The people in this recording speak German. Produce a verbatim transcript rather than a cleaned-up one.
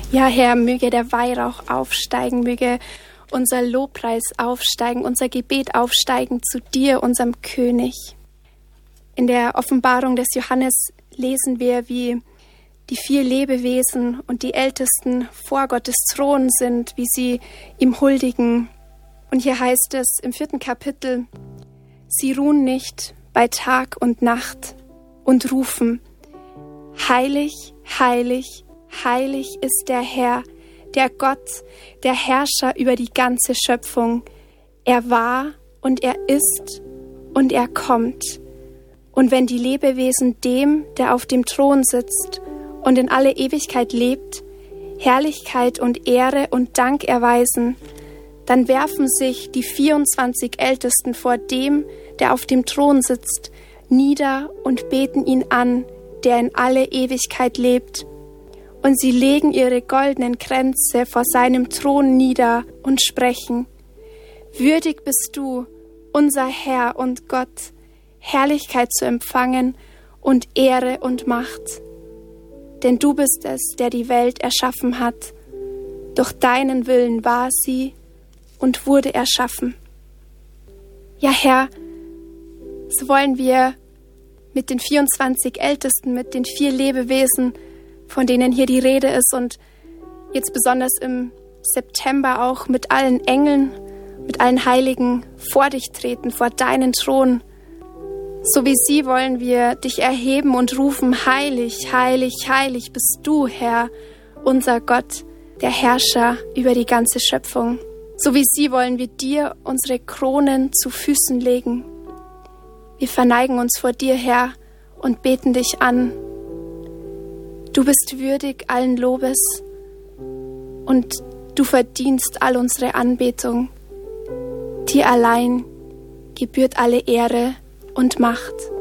Ja, Herr, möge der Weihrauch aufsteigen, möge unser Lobpreis aufsteigen, unser Gebet aufsteigen zu dir, unserem König. In der Offenbarung des Johannes lesen wir, wie die vier Lebewesen und die Ältesten vor Gottes Thron sind, wie sie ihm huldigen. Und hier heißt es im vierten Kapitel: Sie ruhen nicht bei Tag und Nacht und rufen: Heilig, heilig, heilig ist der Herr, der Gott, der Herrscher über die ganze Schöpfung. Er war und er ist und er kommt. Und wenn die Lebewesen dem, der auf dem Thron sitzt und in alle Ewigkeit lebt, Herrlichkeit und Ehre und Dank erweisen, dann werfen sich die vierundzwanzig Ältesten vor dem, der auf dem Thron sitzt, nieder und beten ihn an, der in alle Ewigkeit lebt. Und sie legen ihre goldenen Kränze vor seinem Thron nieder und sprechen: Würdig bist du, unser Herr und Gott, Herrlichkeit zu empfangen und Ehre und Macht. Denn du bist es, der die Welt erschaffen hat. Durch deinen Willen war sie und wurde erschaffen. Ja, Herr, so wollen wir mit den vierundzwanzig Ältesten, mit den vier Lebewesen, von denen hier die Rede ist, und jetzt besonders im September auch mit allen Engeln, mit allen Heiligen vor dich treten, vor deinen Thron. So wie sie wollen wir dich erheben und rufen: Heilig, heilig, heilig bist du, Herr, unser Gott, der Herrscher über die ganze Schöpfung. So wie sie wollen wir dir unsere Kronen zu Füßen legen. Wir verneigen uns vor dir, Herr, und beten dich an. Du bist würdig allen Lobes und du verdienst all unsere Anbetung. Dir allein gebührt alle Ehre und Macht.